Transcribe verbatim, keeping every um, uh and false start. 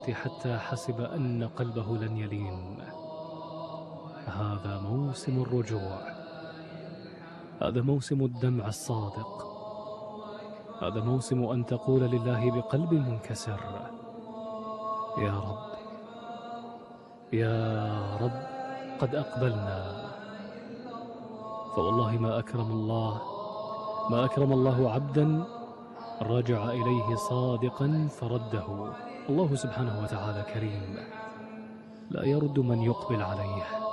حتى حسب أن قلبه لن يلين. هذا موسم الرجوع، هذا موسم الدمع الصادق، هذا موسم أن تقول لله بقلب منكسر: يا رب، يا رب، قد أقبلنا. فوالله ما أكرم الله ما أكرم الله عبدا رجع إليه صادقا فرده. الله سبحانه وتعالى كريم، لا يرد من يقبل عليه.